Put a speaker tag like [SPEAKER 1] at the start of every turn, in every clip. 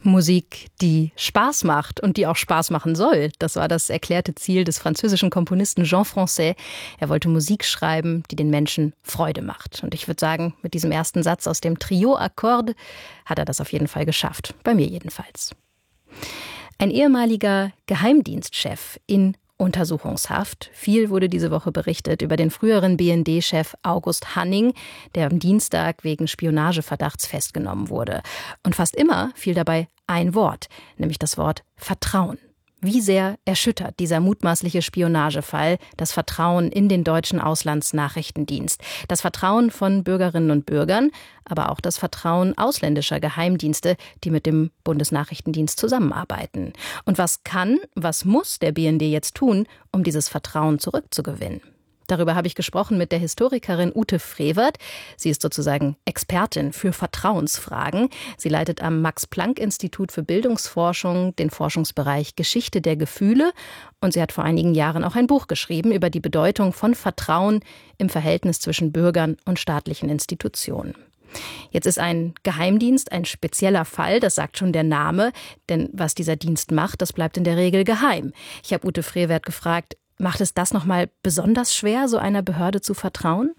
[SPEAKER 1] Musik, die Spaß macht und die auch Spaß machen soll. Das war das erklärte Ziel des französischen Komponisten Jean Français. Er wollte Musik schreiben, die den Menschen Freude macht. Und ich würde sagen, mit diesem ersten Satz aus dem Trio Akkorde hat er das auf jeden Fall geschafft. Bei mir jedenfalls. Ein ehemaliger Geheimdienstchef in Untersuchungshaft. Viel wurde diese Woche berichtet über den früheren BND-Chef August Hanning, der am Dienstag wegen Spionageverdachts festgenommen wurde. Und fast immer fiel dabei ein Wort, nämlich das Wort Vertrauen. Wie sehr erschüttert dieser mutmaßliche Spionagefall das Vertrauen in den deutschen Auslandsnachrichtendienst? Das Vertrauen von Bürgerinnen und Bürgern, aber auch das Vertrauen ausländischer Geheimdienste, die mit dem Bundesnachrichtendienst zusammenarbeiten. Und was muss der BND jetzt tun, um dieses Vertrauen zurückzugewinnen? Darüber habe ich gesprochen mit der Historikerin Ute Frevert. Sie ist sozusagen Expertin für Vertrauensfragen. Sie leitet am Max-Planck-Institut für Bildungsforschung den Forschungsbereich Geschichte der Gefühle. Und sie hat vor einigen Jahren auch ein Buch geschrieben über die Bedeutung von Vertrauen im Verhältnis zwischen Bürgern und staatlichen Institutionen. Jetzt ist ein Geheimdienst ein spezieller Fall, das sagt schon der Name. Denn was dieser Dienst macht, das bleibt in der Regel geheim. Ich habe Ute Frevert gefragt, macht es das nochmal besonders schwer, so einer Behörde zu vertrauen?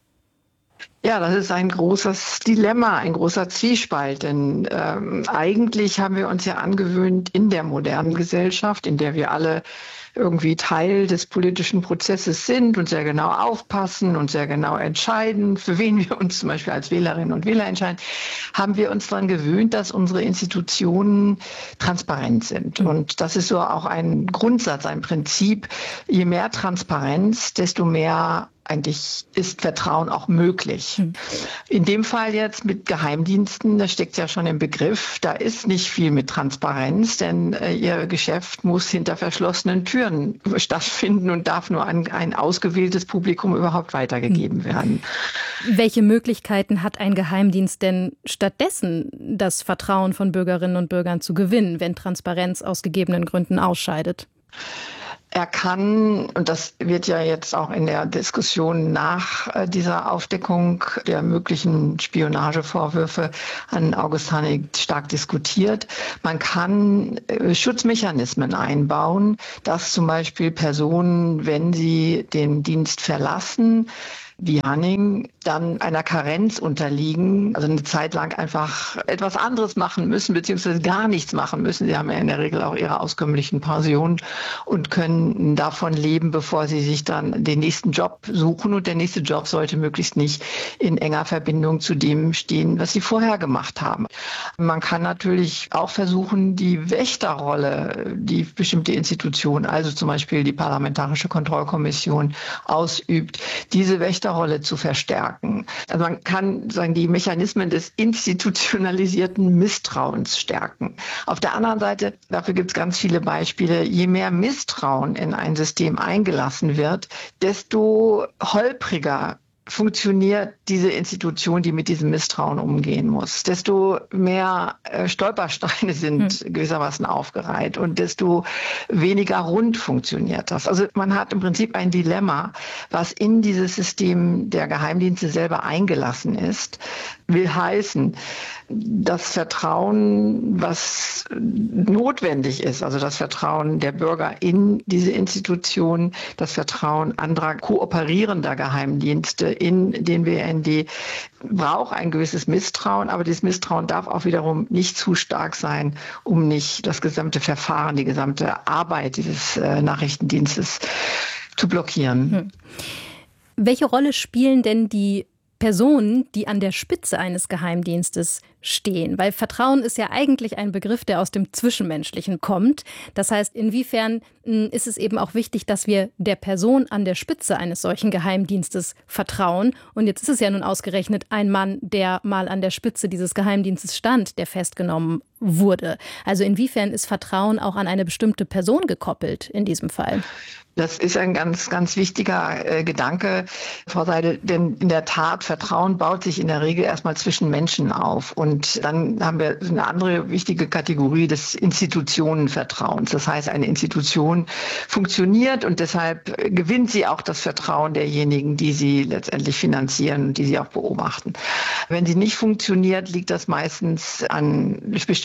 [SPEAKER 2] Ja, das ist ein großes Dilemma, ein großer Zwiespalt. Denn eigentlich haben wir uns ja angewöhnt in der modernen Gesellschaft, in der wir alle irgendwie Teil des politischen Prozesses sind und sehr genau aufpassen und sehr genau entscheiden, für wen wir uns zum Beispiel als Wählerinnen und Wähler entscheiden, haben wir uns daran gewöhnt, dass unsere Institutionen transparent sind. Und das ist so auch ein Grundsatz, ein Prinzip. Je mehr Transparenz, desto mehr eigentlich ist Vertrauen auch möglich. In dem Fall jetzt mit Geheimdiensten, das steckt ja schon im Begriff, da ist nicht viel mit Transparenz, denn ihr Geschäft muss hinter verschlossenen Türen stattfinden und darf nur an ein ausgewähltes Publikum überhaupt weitergegeben werden.
[SPEAKER 1] Welche Möglichkeiten hat ein Geheimdienst denn stattdessen, das Vertrauen von Bürgerinnen und Bürgern zu gewinnen, wenn Transparenz aus gegebenen Gründen ausscheidet?
[SPEAKER 2] Er kann, und das wird ja jetzt auch in der Diskussion nach dieser Aufdeckung der möglichen Spionagevorwürfe an August Hanning stark diskutiert, man kann Schutzmechanismen einbauen, dass zum Beispiel Personen, wenn sie den Dienst verlassen, wie Hanning, dann einer Karenz unterliegen, also eine Zeit lang einfach etwas anderes machen müssen, beziehungsweise gar nichts machen müssen. Sie haben ja in der Regel auch ihre auskömmlichen Pensionen und können davon leben, bevor sie sich dann den nächsten Job suchen. Und der nächste Job sollte möglichst nicht in enger Verbindung zu dem stehen, was sie vorher gemacht haben. Man kann natürlich auch versuchen, die Wächterrolle, die bestimmte Institutionen, also zum Beispiel die Parlamentarische Kontrollkommission ausübt, diese Wächterrolle zu verstärken. Also man kann sagen, die Mechanismen des institutionalisierten Misstrauens stärken. Auf der anderen Seite, dafür gibt es ganz viele Beispiele, je mehr Misstrauen in ein System eingelassen wird, desto holpriger funktioniert diese Institution, die mit diesem Misstrauen umgehen muss. Desto mehr Stolpersteine sind gewissermaßen aufgereiht und desto weniger rund funktioniert das. Also man hat im Prinzip ein Dilemma, was in dieses System der Geheimdienste selber eingelassen ist, will heißen, das Vertrauen, was notwendig ist, also das Vertrauen der Bürger in diese Institution, das Vertrauen anderer kooperierender Geheimdienste in den BND, braucht ein gewisses Misstrauen, aber dieses Misstrauen darf auch wiederum nicht zu stark sein, um nicht das gesamte Verfahren, die gesamte Arbeit dieses Nachrichtendienstes zu blockieren.
[SPEAKER 1] Welche Rolle spielen denn die Personen, die an der Spitze eines Geheimdienstes stehen? Weil Vertrauen ist ja eigentlich ein Begriff, der aus dem Zwischenmenschlichen kommt. Das heißt, inwiefern ist es eben auch wichtig, dass wir der Person an der Spitze eines solchen Geheimdienstes vertrauen. Und jetzt ist es ja nun ausgerechnet ein Mann, der mal an der Spitze dieses Geheimdienstes stand, der festgenommen wurde. Also inwiefern ist Vertrauen auch an eine bestimmte Person gekoppelt in diesem Fall?
[SPEAKER 2] Das ist ein ganz, ganz wichtiger Gedanke, Frau Seidel, denn in der Tat, Vertrauen baut sich in der Regel erstmal zwischen Menschen auf. Und dann haben wir eine andere wichtige Kategorie des Institutionenvertrauens. Das heißt, eine Institution funktioniert und deshalb gewinnt sie auch das Vertrauen derjenigen, die sie letztendlich finanzieren und die sie auch beobachten. Wenn sie nicht funktioniert, liegt das meistens an bestimmten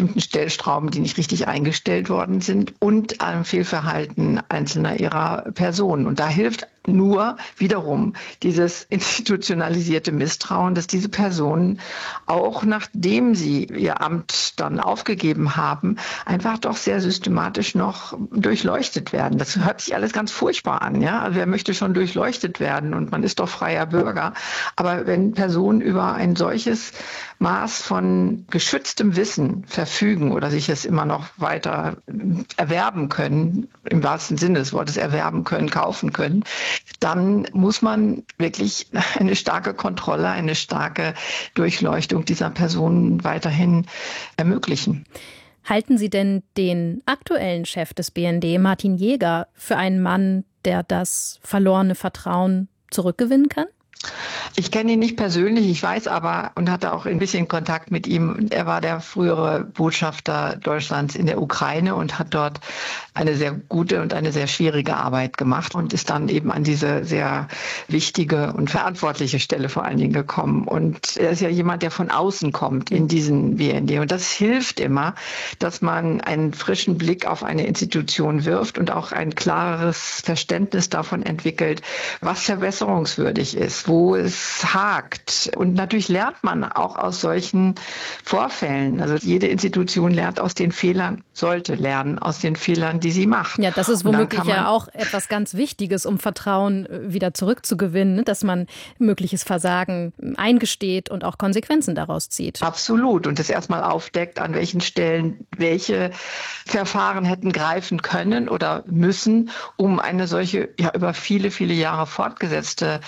[SPEAKER 2] bestimmten Stellschrauben, die nicht richtig eingestellt worden sind und am Fehlverhalten einzelner ihrer Personen. Und da hilft nur wiederum dieses institutionalisierte Misstrauen, dass diese Personen auch nachdem sie ihr Amt dann aufgegeben haben, einfach doch sehr systematisch noch durchleuchtet werden. Das hört sich alles ganz furchtbar an, ja. Also wer möchte schon durchleuchtet werden und man ist doch freier Bürger. Aber wenn Personen über ein solches Maß von geschütztem Wissen verfügen oder sich es immer noch weiter erwerben können, im wahrsten Sinne des Wortes erwerben können, kaufen können, dann muss man wirklich eine starke Kontrolle, eine starke Durchleuchtung dieser Personen weiterhin ermöglichen.
[SPEAKER 1] Halten Sie denn den aktuellen Chef des BND, Martin Jäger, für einen Mann, der das verlorene Vertrauen zurückgewinnen kann?
[SPEAKER 2] Ich kenne ihn nicht persönlich, ich weiß aber und hatte auch ein bisschen Kontakt mit ihm. Er war der frühere Botschafter Deutschlands in der Ukraine und hat dort eine sehr gute und eine sehr schwierige Arbeit gemacht und ist dann eben an diese sehr wichtige und verantwortliche Stelle vor allen Dingen gekommen. Und er ist ja jemand, der von außen kommt in diesen BND. Und das hilft immer, dass man einen frischen Blick auf eine Institution wirft und auch ein klareres Verständnis davon entwickelt, was verbesserungswürdig ist, wo es hakt. Und natürlich lernt man auch aus solchen Vorfällen. Also jede Institution lernt aus den Fehlern, sollte lernen aus den Fehlern, die sie macht.
[SPEAKER 1] Ja, das ist womöglich ja auch etwas ganz Wichtiges, um Vertrauen wieder zurückzugewinnen, dass man mögliches Versagen eingesteht und auch Konsequenzen daraus zieht.
[SPEAKER 2] Absolut. Und das erstmal aufdeckt, an welchen Stellen welche Verfahren hätten greifen können oder müssen, um eine solche ja über viele, viele Jahre fortgesetzte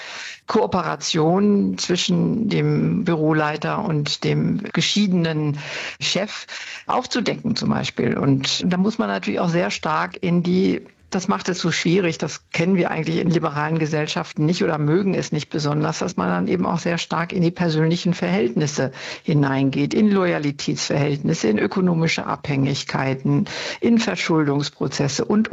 [SPEAKER 2] Kooperation zwischen dem Büroleiter und dem geschiedenen Chef aufzudecken zum Beispiel. Und da muss man natürlich auch sehr stark das macht es so schwierig, das kennen wir eigentlich in liberalen Gesellschaften nicht oder mögen es nicht besonders, dass man dann eben auch sehr stark in die persönlichen Verhältnisse hineingeht, in Loyalitätsverhältnisse, in ökonomische Abhängigkeiten, in Verschuldungsprozesse und.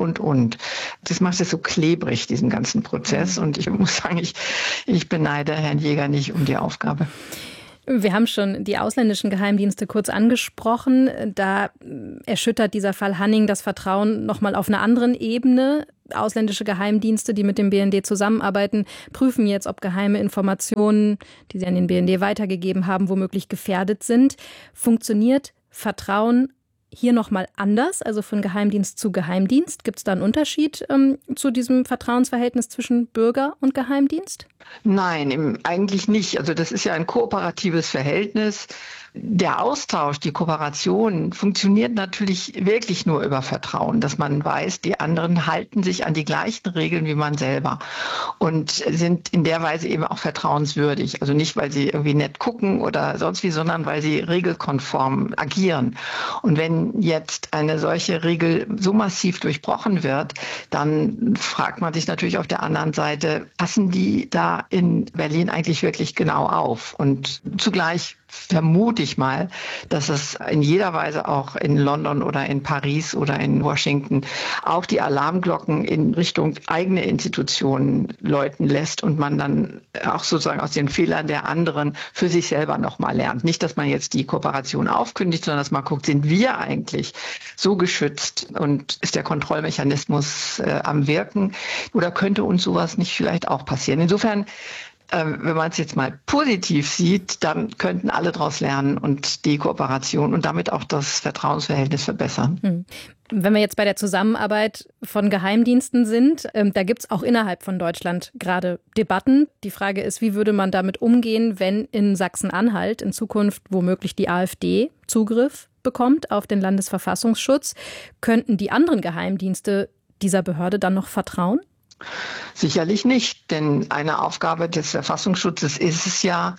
[SPEAKER 2] Das macht es so klebrig, diesen ganzen Prozess. Und ich muss sagen, ich beneide Herrn Jäger nicht um die Aufgabe.
[SPEAKER 1] Wir haben schon die ausländischen Geheimdienste kurz angesprochen. Da erschüttert dieser Fall Hanning das Vertrauen nochmal auf einer anderen Ebene. Ausländische Geheimdienste, die mit dem BND zusammenarbeiten, prüfen jetzt, ob geheime Informationen, die sie an den BND weitergegeben haben, womöglich gefährdet sind. Funktioniert Vertrauen hier nochmal anders, also von Geheimdienst zu Geheimdienst? Gibt es da einen Unterschied zu diesem Vertrauensverhältnis zwischen Bürger und Geheimdienst?
[SPEAKER 2] Nein, eigentlich nicht. Also das ist ja ein kooperatives Verhältnis. Der Austausch, die Kooperation funktioniert natürlich wirklich nur über Vertrauen, dass man weiß, die anderen halten sich an die gleichen Regeln wie man selber und sind in der Weise eben auch vertrauenswürdig. Also nicht, weil sie irgendwie nett gucken oder sonst wie, sondern weil sie regelkonform agieren. Und wenn jetzt eine solche Regel so massiv durchbrochen wird, dann fragt man sich natürlich auf der anderen Seite, passen die da in Berlin eigentlich wirklich genau auf? Und zugleich vermute ich mal, dass es in jeder Weise auch in London oder in Paris oder in Washington auch die Alarmglocken in Richtung eigene Institutionen läuten lässt und man dann auch sozusagen aus den Fehlern der anderen für sich selber nochmal lernt. Nicht, dass man jetzt die Kooperation aufkündigt, sondern dass man guckt, sind wir eigentlich so geschützt und ist der Kontrollmechanismus am Wirken oder könnte uns sowas nicht vielleicht auch passieren? Insofern, wenn man es jetzt mal positiv sieht, dann könnten alle daraus lernen und die Kooperation und damit auch das Vertrauensverhältnis verbessern.
[SPEAKER 1] Wenn wir jetzt bei der Zusammenarbeit von Geheimdiensten sind, da gibt es auch innerhalb von Deutschland gerade Debatten. Die Frage ist, wie würde man damit umgehen, wenn in Sachsen-Anhalt in Zukunft womöglich die AfD Zugriff bekommt auf den Landesverfassungsschutz? Könnten die anderen Geheimdienste dieser Behörde dann noch vertrauen?
[SPEAKER 2] Sicherlich nicht, denn eine Aufgabe des Verfassungsschutzes ist es ja,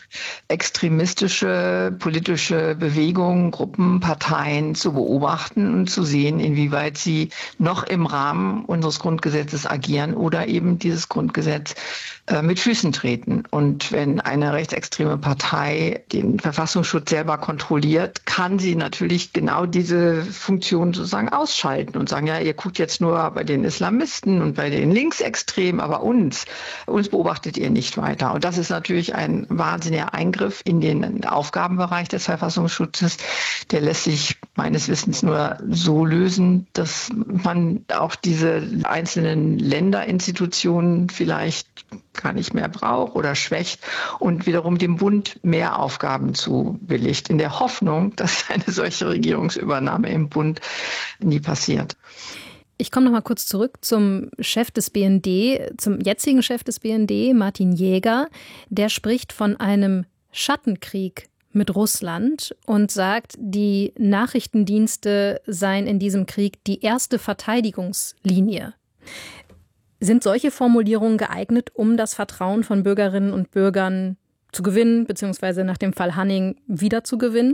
[SPEAKER 2] extremistische politische Bewegungen, Gruppen, Parteien zu beobachten und zu sehen, inwieweit sie noch im Rahmen unseres Grundgesetzes agieren oder eben dieses Grundgesetz mit Füßen treten. Und wenn eine rechtsextreme Partei den Verfassungsschutz selber kontrolliert, kann sie natürlich genau diese Funktion sozusagen ausschalten und sagen, ja, ihr guckt jetzt nur bei den Islamisten und bei den Linksextremen, aber uns beobachtet ihr nicht weiter. Und das ist natürlich ein wahnsinniger Eingriff in den Aufgabenbereich des Verfassungsschutzes. Der lässt sich meines Wissens nur so lösen, dass man auch diese einzelnen Länderinstitutionen vielleicht gar nicht mehr braucht oder schwächt und wiederum dem Bund mehr Aufgaben zubilligt, in der Hoffnung, dass eine solche Regierungsübernahme im Bund nie passiert.
[SPEAKER 1] Ich komme noch mal kurz zurück zum Chef des BND, zum jetzigen Chef des BND, Martin Jäger. Der spricht von einem Schattenkrieg mit Russland und sagt, die Nachrichtendienste seien in diesem Krieg die erste Verteidigungslinie. Sind solche Formulierungen geeignet, um das Vertrauen von Bürgerinnen und Bürgern zu gewinnen, beziehungsweise nach dem Fall Hanning wieder zu gewinnen?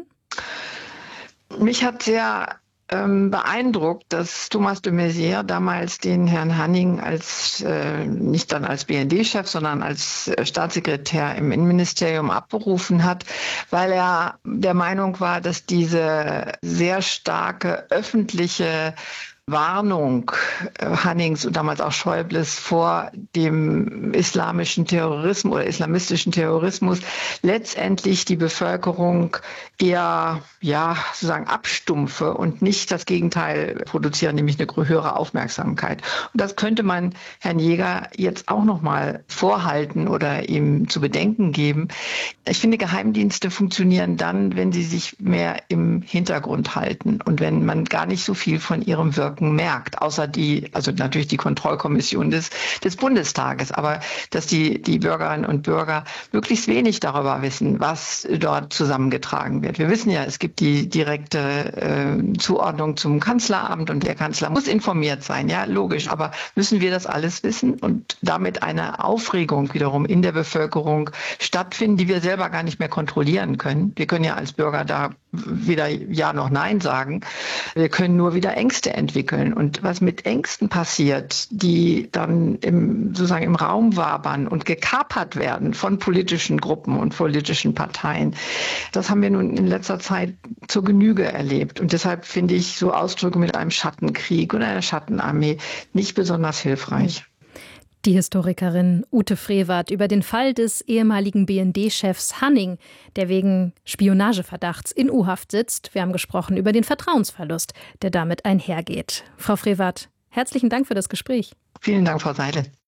[SPEAKER 2] Mich hat sehr beeindruckt, dass Thomas de Maizière damals den Herrn Hanning nicht dann als BND-Chef, sondern als Staatssekretär im Innenministerium abberufen hat, weil er der Meinung war, dass diese sehr starke öffentliche Warnung Hannings und damals auch Schäubles vor dem islamischen Terrorismus oder islamistischen Terrorismus letztendlich die Bevölkerung eher sozusagen abstumpfe und nicht das Gegenteil produzieren, nämlich eine höhere Aufmerksamkeit. Und das könnte man Herrn Jäger jetzt auch noch mal vorhalten oder ihm zu bedenken geben. Ich finde, Geheimdienste funktionieren dann, wenn sie sich mehr im Hintergrund halten und wenn man gar nicht so viel von ihrem Wirken merkt, außer natürlich die Kontrollkommission des Bundestages, aber dass die Bürgerinnen und Bürger möglichst wenig darüber wissen, was dort zusammengetragen wird. Wir wissen ja, es gibt die direkte Zuordnung zum Kanzleramt und der Kanzler muss informiert sein, ja, logisch, aber müssen wir das alles wissen und damit eine Aufregung wiederum in der Bevölkerung stattfinden, die wir selber gar nicht mehr kontrollieren können. Wir können ja als Bürger da weder Ja noch Nein sagen. Wir können nur wieder Ängste entwickeln. Und was mit Ängsten passiert, die dann im Raum wabern und gekapert werden von politischen Gruppen und politischen Parteien, das haben wir nun in letzter Zeit zur Genüge erlebt. Und deshalb finde ich so Ausdrücke mit einem Schattenkrieg und einer Schattenarmee nicht besonders hilfreich.
[SPEAKER 1] Die Historikerin Ute Frevert über den Fall des ehemaligen BND-Chefs Hanning, der wegen Spionageverdachts in U-Haft sitzt. Wir haben gesprochen über den Vertrauensverlust, der damit einhergeht. Frau Frevert, herzlichen Dank für das Gespräch.
[SPEAKER 2] Vielen Dank, Frau Seidel.